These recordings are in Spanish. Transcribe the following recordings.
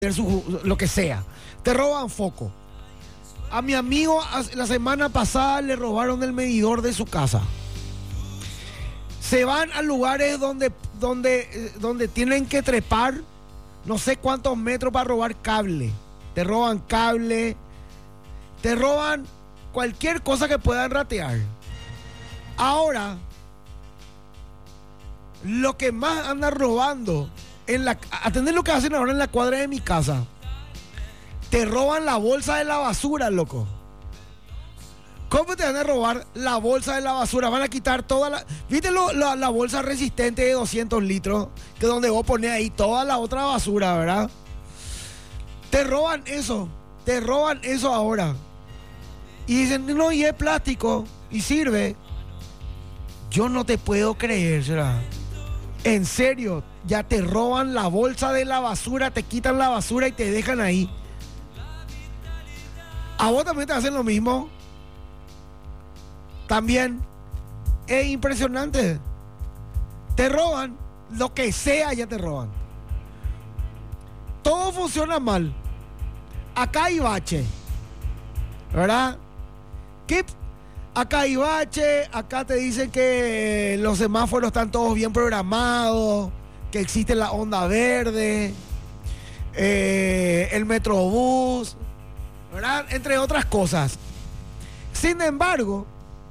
lo que sea. Te roban foco. A mi amigo la semana pasada le robaron el medidor de su casa. Se van a lugares donde tienen que trepar no sé cuántos metros para robar cable. Te roban cable, te roban cualquier cosa que puedan ratear. Ahora, lo que más anda robando, atender lo que hacen ahora en la cuadra de mi casa, te roban la bolsa de la basura, loco. ¿Cómo te van a robar la bolsa de la basura? Van a quitar toda la... ¿Viste la bolsa resistente de 200 litros? Que es donde vos pones ahí toda la otra basura, ¿verdad? Te roban eso ahora. Y dicen, no, y es plástico, y sirve. Yo no te puedo creer, ¿será? En serio, ya te roban la bolsa de la basura, te quitan la basura y te dejan ahí. ¿A vos también te hacen lo mismo? También es impresionante. Te roban lo que sea, ya te roban. Todo funciona mal. Acá hay bache, ¿verdad? Acá hay bache. Acá te dicen que los semáforos están todos bien programados, que existe la onda verde, el metrobús, ¿verdad? Entre otras cosas. Sin embargo,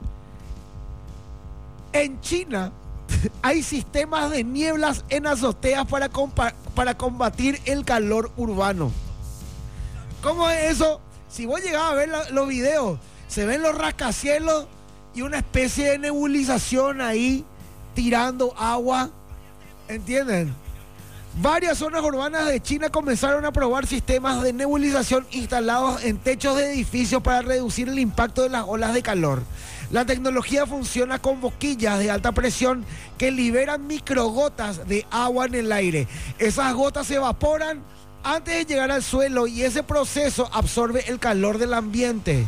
en China hay sistemas de nieblas en azoteas para combatir el calor urbano. ¿Cómo es eso? Si vos llegás a ver los videos, se ven los rascacielos y una especie de nebulización ahí tirando agua. ¿Entienden? Varias zonas urbanas de China comenzaron a probar sistemas de nebulización instalados en techos de edificios para reducir el impacto de las olas de calor. La tecnología funciona con boquillas de alta presión que liberan microgotas de agua en el aire. Esas gotas se evaporan antes de llegar al suelo y ese proceso absorbe el calor del ambiente.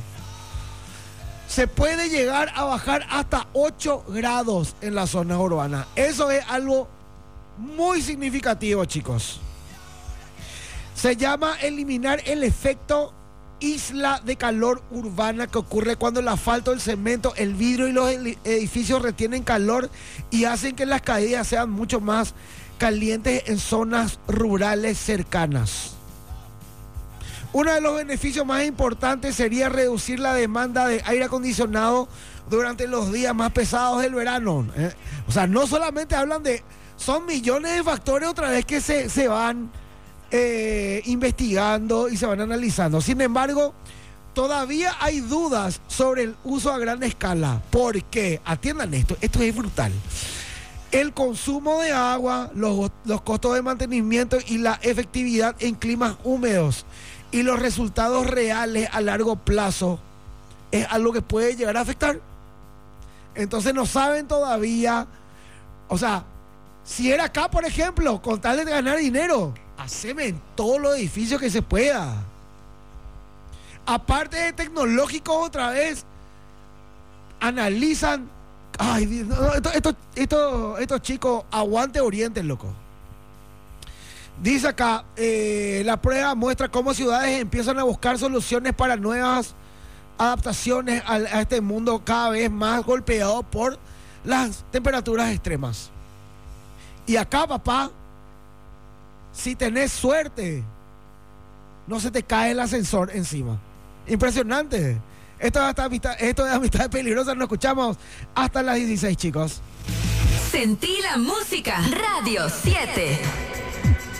Se puede llegar a bajar hasta 8 grados en las zonas urbanas. Eso es algo muy significativo, chicos. Se llama eliminar el efecto isla de calor urbana que ocurre cuando el asfalto, el cemento, el vidrio y los edificios retienen calor y hacen que las caídas sean mucho más calientes en zonas rurales cercanas. Uno de los beneficios más importantes sería reducir la demanda de aire acondicionado durante los días más pesados del verano. O sea, no solamente hablan de... Son millones de factores otra vez que se van investigando y se van analizando. Sin embargo, todavía hay dudas sobre el uso a gran escala. ¿Por qué? Atiendan esto es brutal. El consumo de agua, los costos de mantenimiento y la efectividad en climas húmedos y los resultados reales a largo plazo es algo que puede llegar a afectar. Entonces no saben todavía, o sea, si era acá, por ejemplo, con tal de ganar dinero, haceme en todos los edificios que se pueda. Aparte de tecnológicos, otra vez, analizan. Ay, estos chicos, aguante Oriente, loco. Dice acá, la prueba muestra cómo ciudades empiezan a buscar soluciones para nuevas adaptaciones a este mundo cada vez más golpeado por las temperaturas extremas. Y acá, papá, si tenés suerte, no se te cae el ascensor encima. Impresionante. Esto es Amistades Peligrosas. Nos escuchamos hasta las 16, chicos. Sentí la música. Radio 7.